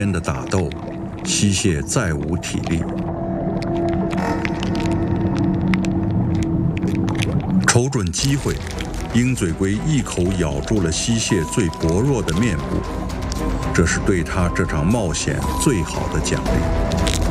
的打斗，西蟹再无体力。瞅准机会，鹰嘴龟一口咬住了西蟹最薄弱的面部，这是对它这场冒险最好的奖励。